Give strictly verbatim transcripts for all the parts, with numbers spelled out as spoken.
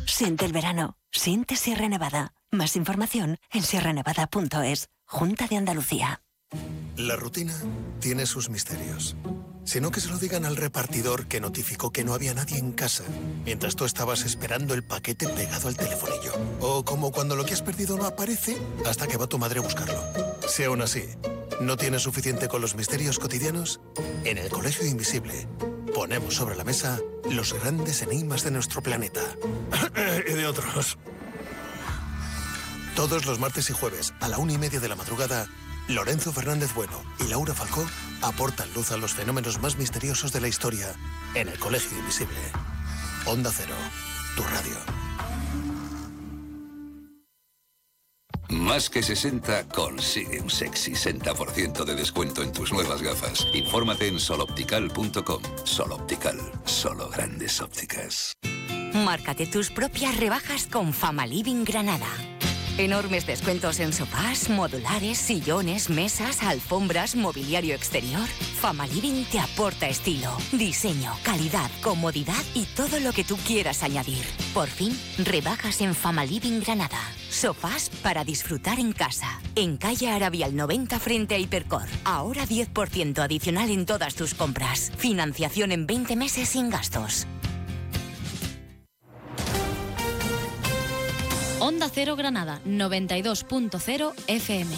Siente el verano. Siente Sierra Nevada. Más información en sierra nevada punto es. Junta de Andalucía. La rutina tiene sus misterios. Sino que se lo digan al repartidor que notificó que no había nadie en casa, mientras tú estabas esperando el paquete pegado al telefonillo. O como cuando lo que has perdido no aparece hasta que va tu madre a buscarlo. Si aún así no tienes suficiente con los misterios cotidianos, en el Colegio Invisible ponemos sobre la mesa los grandes enigmas de nuestro planeta. Y de otros. Todos los martes y jueves a la una y media de la madrugada, Lorenzo Fernández Bueno y Laura Falcó aportan luz a los fenómenos más misteriosos de la historia en el Colegio Invisible. Onda Cero, tu radio. Más que sesenta consigue un sexy sesenta por ciento de descuento en tus nuevas gafas. Infórmate en soloptical punto com. Soloptical, solo grandes ópticas. Márcate tus propias rebajas con Famaliving Granada. Enormes descuentos en sofás, modulares, sillones, mesas, alfombras, mobiliario exterior. Famaliving te aporta estilo, diseño, calidad, comodidad y todo lo que tú quieras añadir. Por fin, rebajas en Famaliving Granada. Sofás para disfrutar en casa. En calle Arabial noventa frente a Hipercor. Ahora diez por ciento adicional en todas tus compras. Financiación en veinte meses sin gastos. Onda Cero Granada, noventa y dos punto cero F M.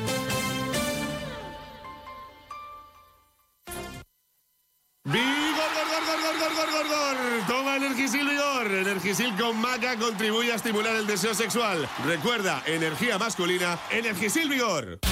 ¡Vigor, gor, gor, gor, gor, gor, gor, gor! Toma Energisil Vigor. Energisil con maca contribuye a estimular el deseo sexual. Recuerda, energía masculina, Energisil Vigor.